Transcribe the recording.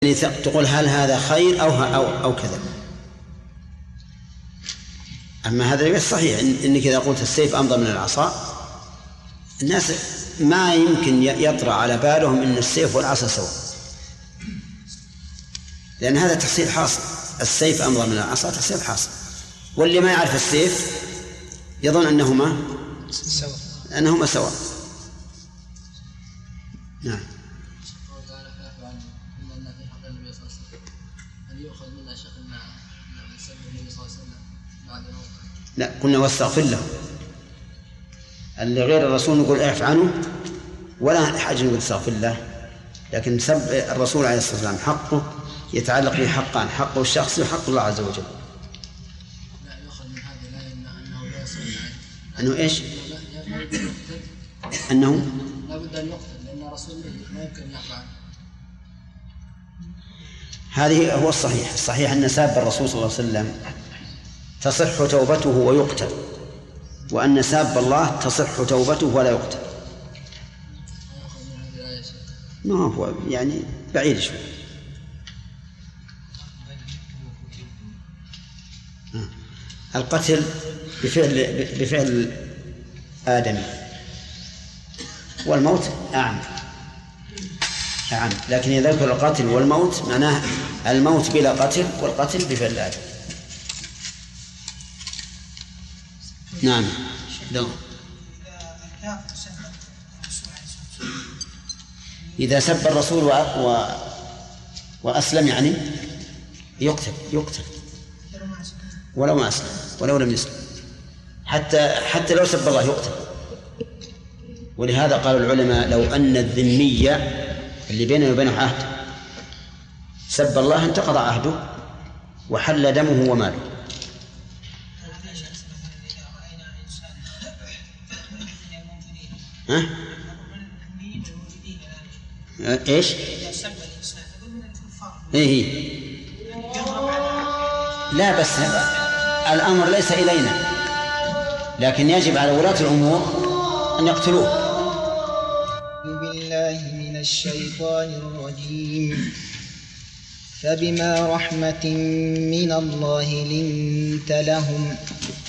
تقول هل هذا خير أو كذا. أما هذا ليس صحيح، إنك إذا قلت السيف أمضى من العصا، الناس ما يمكن يطرأ على بالهم إن السيف والعصا سواء، لأن هذا تحصيل حاصل. السيف أمضى من العصا تحصيل حاصل، واللي ما يعرف السيف يظن أنهما سواء. نعم. لا، قلنا واستغفر له. اللي غير الرسول نقول اعف عنه، ولا حاجة نقول استغفر له. لكن سب الرسول عليه الصلاة والسلام حقه يتعلق به حقان، حقه الشخصي وحق الله عز وجل. لا يؤخذ من هذه الآية أنه لا يصلي أنه إيش؟ أنه لا بد أن يقتل، لأن رسول ما يمكن يعفو عنه. هذه هو الصحيح. الصحيح أن ساب الرسول صلى الله عليه وسلم تصح توبته ويقتل، وأن ساب الله تصح توبته ولا يقتل. ما هو يعني بعيد شوي. القتل بفعل آدمي، والموت أعم، لكن إذا ذكر القتل والموت معناه الموت بلا قتل والقتل بفعل آدم. نعم. إذا سب الرسول وأسلم يعني يقتل ولو ما أسلم، ولو لم يسلم، حتى لو سب الله يقتل. ولهذا قال العلماء لو أن الذمية اللي بينه وبينه عهد سب الله انتقض عهده وحل دمه وماله. ها؟ ايش؟ ايه لا، بس الامر ليس الينا، لكن يجب على ولاة الامور ان يقتلوه. بالله من الشيطان الرجيم. فبما رحمة من الله لنت لهم